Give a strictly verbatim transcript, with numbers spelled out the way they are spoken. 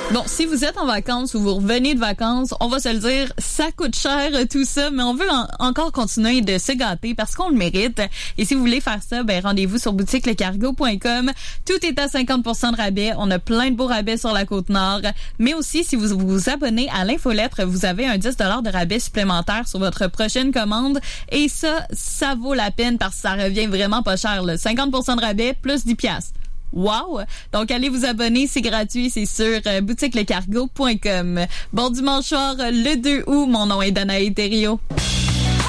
Bon, si vous êtes en vacances ou vous revenez de vacances, on va se le dire, ça coûte cher tout ça, mais on veut en- encore continuer de se gâter parce qu'on le mérite. Et si vous voulez faire ça, ben rendez-vous sur boutique le cargo point com. Tout est à cinquante pour cent de rabais. On a plein de beaux rabais sur la Côte-Nord. Mais aussi, si vous vous abonnez à l'infolettre, vous avez un dix dollars de rabais supplémentaire sur votre prochaine commande. Et ça, ça vaut la peine parce que ça revient vraiment pas cher, là. cinquante pour cent de rabais plus dix piastres. Wow! Donc, allez vous abonner, c'est gratuit, c'est sur euh, boutique le cargo point com. Bon dimanche soir, le deux août. Mon nom est Danae Thériault.